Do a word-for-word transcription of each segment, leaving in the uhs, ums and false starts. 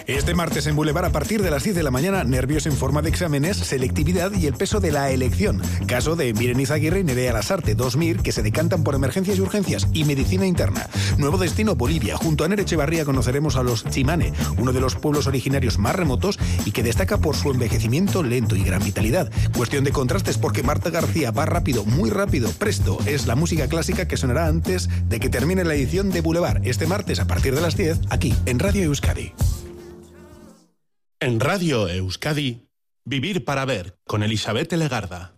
Este martes en Boulevard a partir de las diez de la mañana, nervios en forma de exámenes, selectividad y el peso de la elección. Caso de Miren Izaguirre y Nerea Lasarte, dos M I R que se decantan por emergencias y urgencias y medicina interna. Nuevo destino Bolivia. Junto a Nere Echevarría conoceremos a los Tsimane, uno de los pueblos originarios más remotos y que destaca por su envejecimiento lento y gran vitalidad. Cuestión de contrastes porque Marta García va rápido, muy rápido, presto. Es la música clásica que sonará antes de que termine la edición de Boulevard este martes a partir de las diez, aquí en Radio Euskadi. En Radio Euskadi, Vivir para Ver, con Elizabeth Legarda.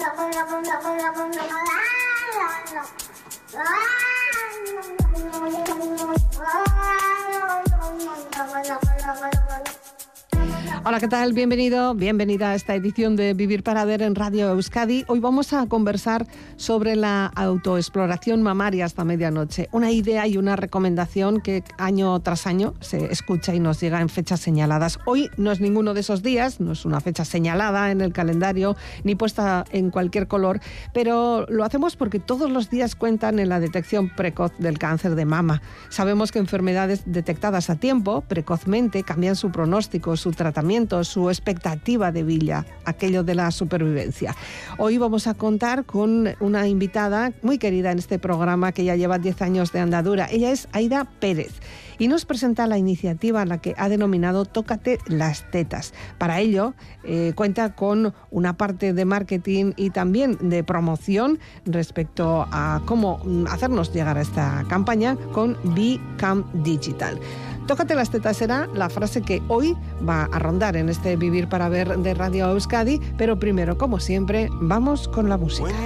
Hola, ¿qué tal? Bienvenido, bienvenida a esta edición de Vivir para Ver en Radio Euskadi. Hoy vamos a conversar sobre la autoexploración mamaria hasta medianoche. Una idea y una recomendación que año tras año se escucha y nos llega en fechas señaladas. Hoy no es ninguno de esos días, no es una fecha señalada en el calendario ni puesta en cualquier color, pero lo hacemos porque todos los días cuentan en la detección precoz del cáncer de mama. Sabemos que enfermedades detectadas a tiempo, precozmente, cambian su pronóstico, su tratamiento, su expectativa de vida, aquello de la supervivencia. Hoy vamos a contar con una invitada muy querida en este programa que ya lleva diez años de andadura. Ella es Aida Pérez y nos presenta la iniciativa a la que ha denominado Tócate las tetas. Para ello eh, cuenta con una parte de marketing y también de promoción respecto a cómo hacernos llegar a esta campaña con Become Digital. Tócate las tetas será la frase que hoy va a rondar en este Vivir para Ver de Radio Euskadi, pero primero, como siempre, vamos con la música.